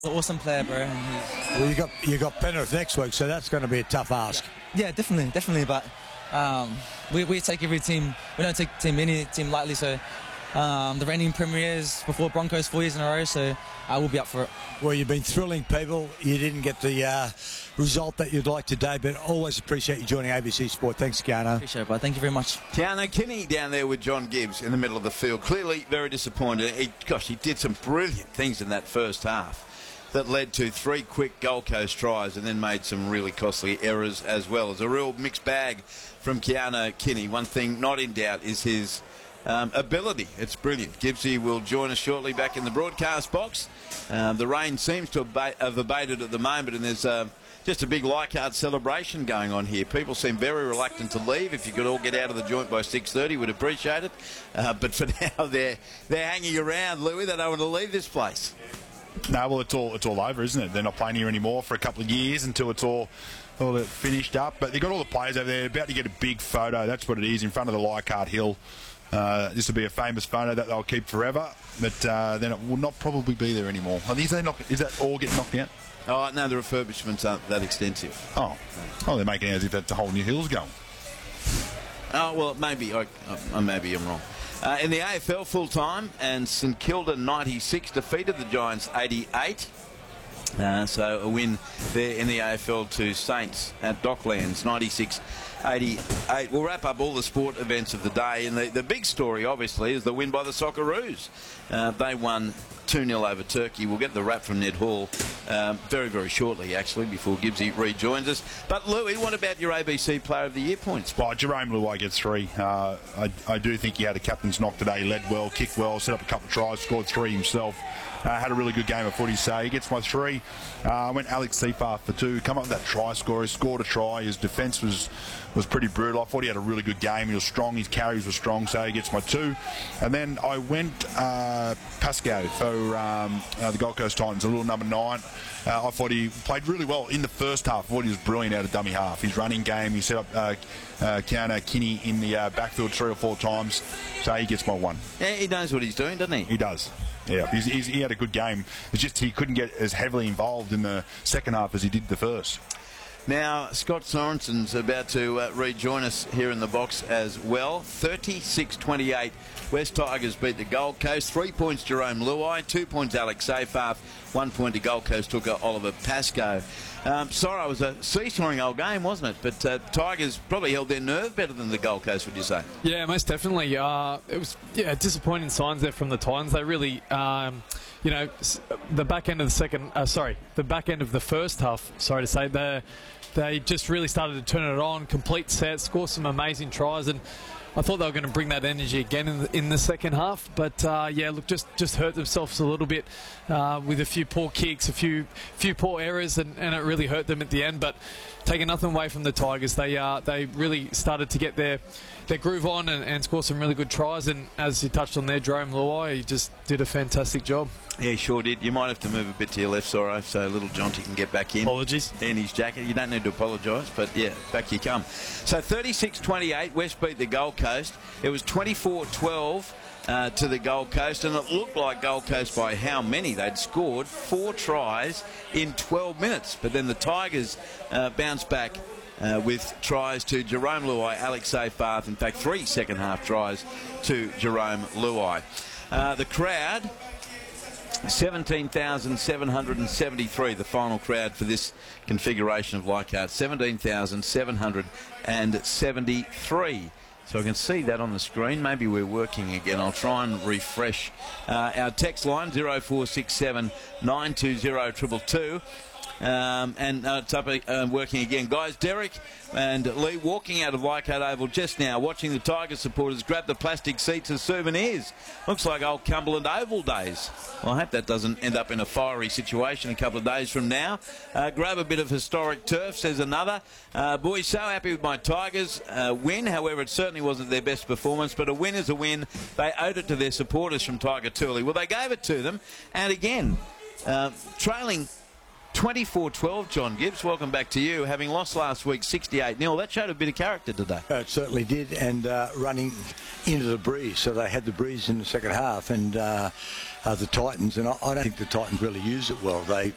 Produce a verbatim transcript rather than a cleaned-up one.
He's an awesome player, bro. And he's... Well, you got you got Penrith next week, so that's going to be a tough ask. Yeah, yeah definitely, definitely. But um, we we take every team. We don't take team any team lightly. So um, the reigning premiers before Broncos four years in a row. So I will be up for it. Well, you've been thrilling people. You didn't get the uh, result that you'd like today, but always appreciate you joining A B C Sport. Thanks, Keano. Appreciate it, bro. Thank you very much. Keano Kini down there with John Gibbs in the middle of the field. Clearly very disappointed. He, gosh, he did some brilliant things in that first half that led to three quick Gold Coast tries and then made some really costly errors as well. It's a real mixed bag from Keano Kini. One thing not in doubt is his um, ability. It's brilliant. Gibbsy will join us shortly back in the broadcast box. Um, the rain seems to have abated at the moment, and there's uh, just a big Leichhardt celebration going on here. People seem very reluctant to leave. If you could all get out of the joint by six thirty, we'd appreciate it. Uh, but for now, they're, they're hanging around, Louis. They don't want to leave this place. No, well, it's all it's all over, isn't it? They're not playing here anymore for a couple of years until it's all all finished up. But they've got all the players over there about to get a big photo. That's what it is in front of the Leichhardt Hill. Uh, this will be a famous photo that they'll keep forever. But uh, then it will not probably be there anymore. Is, they knock, is that all getting knocked out? Oh, no, the refurbishments aren't that extensive. Oh, oh, they're making it as if that's a whole new hill's going. Oh, well, maybe, I, I, maybe I'm wrong. Uh, in the A F L full-time, and St Kilda ninety-six defeated the Giants eighty-eight. Uh, so a win there in the A F L to Saints at Docklands, ninety-six eighty-eight. We'll wrap up all the sport events of the day, and the, the big story, obviously, is the win by the Socceroos. Uh, they won two nil over Turkey. We'll get the wrap from Ned Hall um, very, very shortly, actually, before Gibbsy rejoins us. But, Louis, what about your A B C Player of the Year points? Well, Jerome Luai gets three. Uh, I, I do think he had a captain's knock today. He led well, kicked well, set up a couple of tries, scored three himself. Uh, had a really good game of footy, so he gets my three. Uh, I went Alex Seyfarth for two. Come up with that try score. He scored a try. His defence was was pretty brutal. I thought he had a really good game. He was strong. His carries were strong, so he gets my two. And then I went uh, Pascoe for um, uh, the Gold Coast Titans, a little number nine. Uh, I thought he played really well in the first half. I thought he was brilliant out of dummy half. His running game, he set up uh, uh, Keano Kini in the uh, backfield three or four times, so he gets my one. Yeah, he knows what he's doing, doesn't he? He does. Yeah, he's, he's, he had a good game. It's just he couldn't get as heavily involved in the second half as he did the first. Now, Scott Sorensen's about to uh, rejoin us here in the box as well. thirty-six twenty-eight, West Tigers beat the Gold Coast. Three points Jerome Luai, two points Alex Seyfarth, one point to Gold Coast hooker Oliver Pascoe. Um, sorry, it was a seesawing old game, wasn't it? But uh, Tigers probably held their nerve better than the Gold Coast, would you say? Yeah, most definitely. Uh, it was yeah disappointing signs there from the Titans. They really, um, you know, the back end of the second, uh, sorry, the back end of the first half. Sorry to say, they they just really started to turn it on, complete sets, score some amazing tries, and I thought they were going to bring that energy again in the, in the second half, but uh, yeah, look, just just hurt themselves a little bit uh, with a few poor kicks, a few few poor errors, and, and it really hurt them at the end. But taking nothing away from the Tigers, they uh, they really started to get their their groove on and, and score some really good tries. And as you touched on there, Jerome Luai, he just did a fantastic job. Yeah, he sure did. You might have to move a bit to your left, Sorrow, so little Jonty can get back in. Apologies. In his jacket. You don't need to apologise, but yeah, back you come. So thirty-six twenty-eight, West beat the Gold Coast. It was twenty-four twelve uh, to the Gold Coast, and it looked like Gold Coast by how many? They'd scored four tries in twelve minutes, but then the Tigers uh, bounced back Uh, with tries to Jerome Luai, Alex Seyfarth, in fact three second half tries to Jerome Luai. Uh, the crowd, seventeen thousand seven hundred seventy-three, the final crowd for this configuration of Leichhardt, seventeen thousand seven hundred seventy-three. So I can see that on the screen. Maybe we're working again. I'll try and refresh uh, our text line, zero four six seven nine two zero two two two. Um, and uh, it's up uh, working again. Guys, Derek and Lee walking out of Leichhardt Oval just now, watching the Tiger supporters grab the plastic seats as souvenirs. Looks like old Cumberland Oval days. Well, I hope that doesn't end up in a fiery situation a couple of days from now. Uh, grab a bit of historic turf, says another. Uh, boys, so happy with my Tigers uh, win. However, it certainly wasn't their best performance, but a win is a win. They owed it to their supporters from Tiger Tooley. Well, they gave it to them. And again, uh, trailing twenty-four twelve, John Gibbs, welcome back to you. Having lost last week sixty-eight nil, that showed a bit of character today. Uh, it certainly did, and uh, running into the breeze. So they had the breeze in the second half, and uh, uh, the Titans, and I, I don't think the Titans really used it well. They